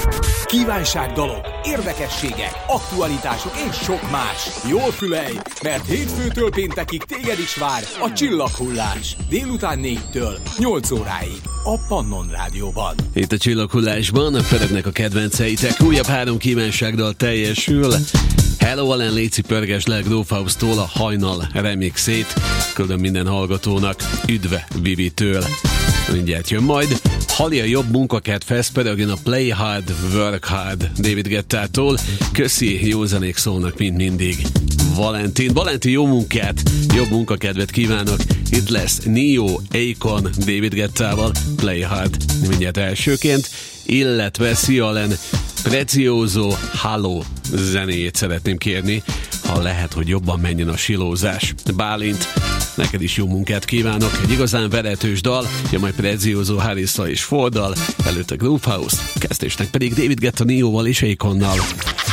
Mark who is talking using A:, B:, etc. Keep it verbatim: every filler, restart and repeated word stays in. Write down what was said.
A: Kívánságdalok, érdekességek, aktualitások és sok más. Jól fülelj, mert hétfőtől péntekig téged is vár a Csillaghullás. Délután négytől nyolc óráig a Pannon Rádióban.
B: Itt a Csillaghullásban a Peregnek a kedvenceitek. Újabb három kívánságdal teljesül. Hello Allen, léci pörgesd le Grófausztól a Hajnal remixét. Küldöm minden hallgatónak. Üdve Vivitől. Mindjárt jön majd. Hali a jobb munkakert feszperögjön a Play Hard, Work Hard David Guettától. Köszi, jó zenék szólnak, mint mindig. Valentin, Valentin, jó munkát, jobb munkakedvet kívánok. Itt lesz Neo, Akon, David Guettával, Play Hard mindjárt elsőként, illetve Szia Allen, Prezioso, Halo zenéjét szeretném kérni, ha lehet, hogy jobban menjen a silózás. Bálint, neked is jó munkát kívánok, egy igazán veretős dal, ja majd Prezioso, Harrissa és Forddal, előtte Groove House, kezdésnek pedig David Guetta Neóval és Akonnal.